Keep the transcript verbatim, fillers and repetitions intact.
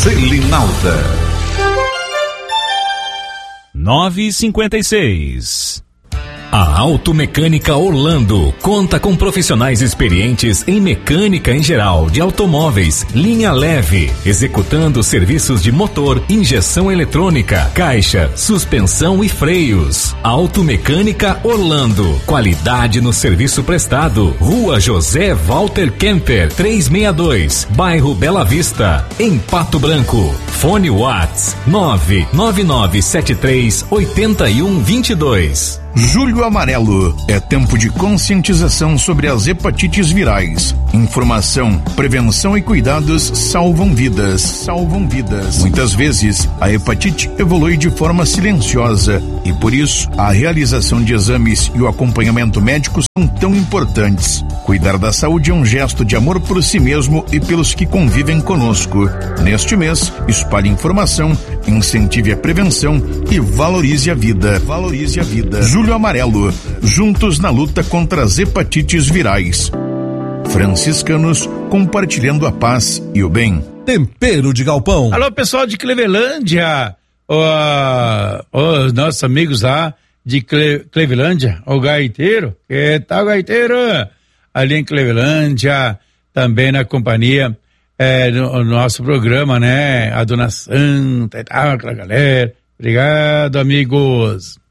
Selinalta. nove e cinquenta e seis. A Automecânica Orlando conta com profissionais experientes em mecânica em geral de automóveis, linha leve, executando serviços de motor, injeção eletrônica, caixa, suspensão e freios. Automecânica Orlando, qualidade no serviço prestado. Rua José Walter Kemper, trezentos e sessenta e dois, bairro Bela Vista, em Pato Branco. Fone Whats nove nove nove sete três oito um dois dois. Julho Amarelo é tempo de conscientização sobre as hepatites virais. Informação, prevenção e cuidados salvam vidas. Salvam vidas. Muitas vezes, a hepatite evolui de forma silenciosa e, por isso, a realização de exames e o acompanhamento médico são tão importantes. Cuidar da saúde é um gesto de amor por si mesmo e pelos que convivem conosco. Neste mês, espalhe informação, incentive a prevenção e valorize a vida. Valorize a vida. Julho Amarelo, juntos na luta contra as hepatites virais. Franciscanos compartilhando a paz e o bem. Tempero de galpão. Alô, pessoal de Clevelândia, os nossos amigos lá de Cle, Clevelândia, o gaiteiro, que tal gaiteiro? Ali em Clevelândia, também na companhia é, no, no nosso programa, né? A Dona Santa e tal, aquela galera. Obrigado, amigos.